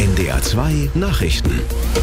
NDR 2 Nachrichten.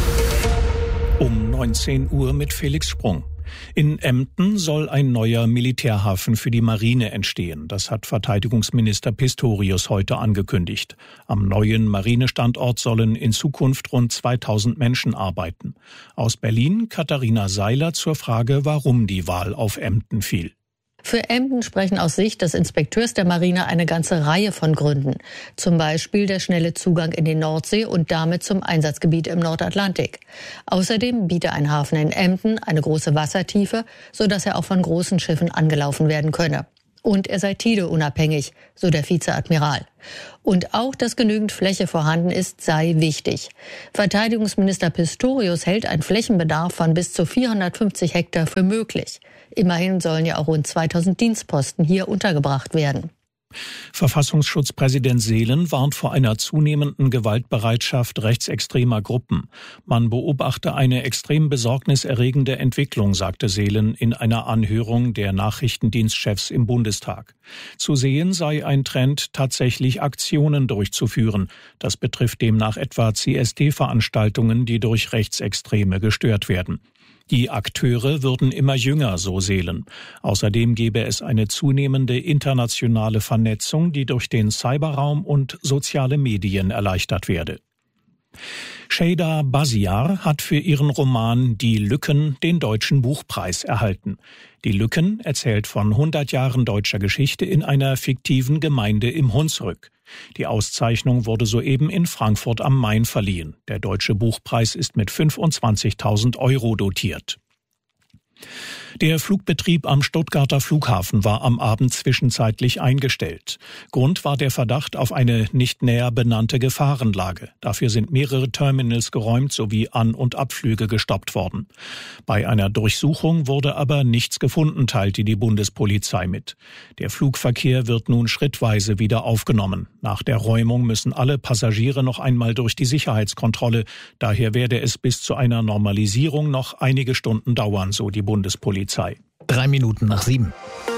Um 19 Uhr mit Felix Sprung. In Emden soll ein neuer Militärhafen für die Marine entstehen. Das hat Verteidigungsminister Pistorius heute angekündigt. Am neuen Marinestandort sollen in Zukunft rund 2000 Menschen arbeiten. Aus Berlin Katharina Seiler zur Frage, warum die Wahl auf Emden fiel. Für Emden sprechen aus Sicht des Inspekteurs der Marine eine ganze Reihe von Gründen. Zum Beispiel der schnelle Zugang in die Nordsee und damit zum Einsatzgebiet im Nordatlantik. Außerdem biete ein Hafen in Emden eine große Wassertiefe, sodass er auch von großen Schiffen angelaufen werden könne. Und er sei tideunabhängig, so der Vizeadmiral. Und auch, dass genügend Fläche vorhanden ist, sei wichtig. Verteidigungsminister Pistorius hält einen Flächenbedarf von bis zu 450 Hektar für möglich. Immerhin sollen ja auch rund 2000 Dienstposten hier untergebracht werden. Verfassungsschutzpräsident Seelen warnt vor einer zunehmenden Gewaltbereitschaft rechtsextremer Gruppen. Man beobachte eine extrem besorgniserregende Entwicklung, sagte Seelen in einer Anhörung der Nachrichtendienstchefs im Bundestag. Zu sehen sei ein Trend, tatsächlich Aktionen durchzuführen. Das betrifft demnach etwa CSD-Veranstaltungen, die durch Rechtsextreme gestört werden. Die Akteure würden immer jünger, so Seelen. Außerdem gebe es eine zunehmende internationale Vernetzung, die durch den Cyberraum und soziale Medien erleichtert werde. Şeyda Basiar hat für ihren Roman Die Lücken den Deutschen Buchpreis erhalten. Die Lücken erzählt von 100 Jahren deutscher Geschichte in einer fiktiven Gemeinde im Hunsrück. Die Auszeichnung wurde soeben in Frankfurt am Main verliehen. Der Deutsche Buchpreis ist mit 25.000 € dotiert. Der Flugbetrieb am Stuttgarter Flughafen war am Abend zwischenzeitlich eingestellt. Grund war der Verdacht auf eine nicht näher benannte Gefahrenlage. Dafür sind mehrere Terminals geräumt sowie An- und Abflüge gestoppt worden. Bei einer Durchsuchung wurde aber nichts gefunden, teilte die Bundespolizei mit. Der Flugverkehr wird nun schrittweise wieder aufgenommen. Nach der Räumung müssen alle Passagiere noch einmal durch die Sicherheitskontrolle. Daher werde es bis zu einer Normalisierung noch einige Stunden dauern, so die Bundespolizei. 7:03.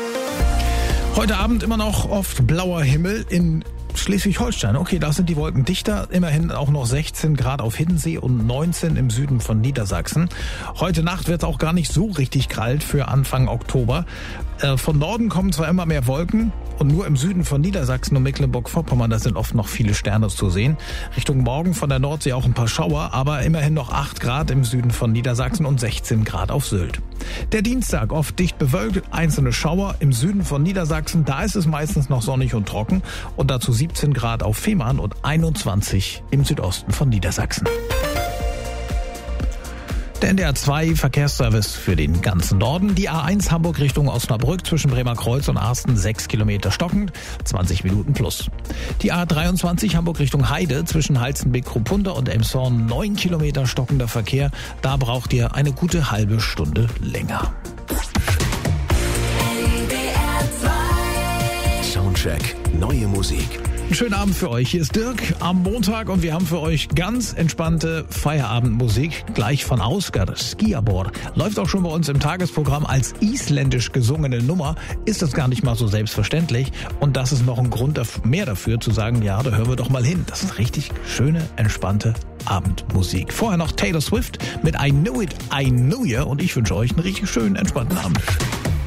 Heute Abend immer noch oft blauer Himmel in Schleswig-Holstein. Okay, da sind die Wolken dichter. Immerhin auch noch 16 Grad auf Hiddensee und 19 im Süden von Niedersachsen. Heute Nacht wird es auch gar nicht so richtig kalt für Anfang Oktober. Von Norden kommen zwar immer mehr Wolken und nur im Süden von Niedersachsen und Mecklenburg-Vorpommern, da sind oft noch viele Sterne zu sehen. Richtung Morgen von der Nordsee auch ein paar Schauer, aber immerhin noch 8 Grad im Süden von Niedersachsen und 16 Grad auf Sylt. Der Dienstag oft dicht bewölkt, einzelne Schauer im Süden von Niedersachsen, da ist es meistens noch sonnig und trocken und dazu 17 Grad auf Fehmarn und 21 im Südosten von Niedersachsen. Der NDR 2 Verkehrsservice für den ganzen Norden. Die A1 Hamburg Richtung Osnabrück zwischen Bremerkreuz und Arsten 6 Kilometer stockend, 20 Minuten plus. Die A23 Hamburg Richtung Heide zwischen Halstenbek-Kruppunda und Elmshorn 9 Kilometer stockender Verkehr. Da braucht ihr eine gute halbe Stunde länger. Soundcheck, neue Musik. Schönen Abend für euch. Hier ist Dirk am Montag und wir haben für euch ganz entspannte Feierabendmusik. Gleich von Ausgar Skiabor. Läuft auch schon bei uns im Tagesprogramm als isländisch gesungene Nummer. Ist das gar nicht mal so selbstverständlich. Und das ist noch ein Grund mehr dafür zu sagen, ja, da hören wir doch mal hin. Das ist richtig schöne, entspannte Abendmusik. Vorher noch Taylor Swift mit I Knew It, I Knew Ya. Und ich wünsche euch einen richtig schönen, entspannten Abend.